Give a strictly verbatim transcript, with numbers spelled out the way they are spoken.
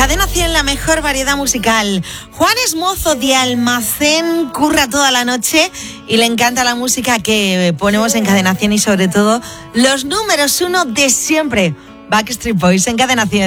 Cadena cien, la mejor variedad musical. Juan es mozo de almacén, curra toda la noche y le encanta la música que ponemos en Cadena cien y sobre todo los números uno de siempre. Backstreet Boys en Cadena cien.